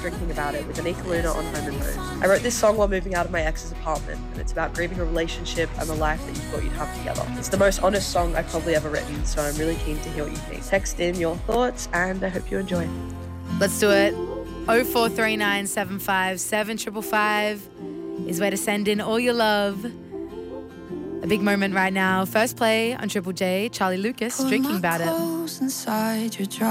Drinking About It with Anika Luna on Home and Hose. I wrote this song while moving out of my ex's apartment, and it's about grieving a relationship and the life that you thought you'd have together. It's the most honest song I've probably ever written, so I'm really keen to hear what you think. Text in your thoughts, and I hope you enjoy. Let's do it. 0439757555 is where to send in all your love. A big moment right now. First play on Triple J, Charlie Lucas, Drinking About It.